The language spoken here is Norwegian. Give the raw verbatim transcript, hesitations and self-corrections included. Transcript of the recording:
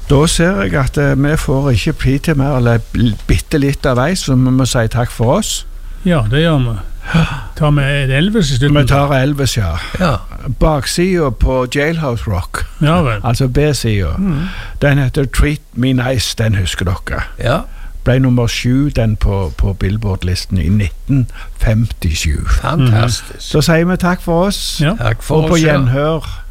Da ser jeg at uh, vi får ikke pli til mer, eller bitte litt av vei, så vi må si takk for oss. Ja, det gjør vi. Tar vi Elvis i slutten? Vi tar Elvis, ja. Ja. Baksida på Jailhouse Rock, Ja vel. altså B-sida, mm. den heter Treat Me Nice, den husker dere. Ja. Ble nummer sju den på, på Billboard-listen i nitten femtisju. Fantastisk. Så sier vi takk for oss, ja. Takk for og på oss, gjenhør.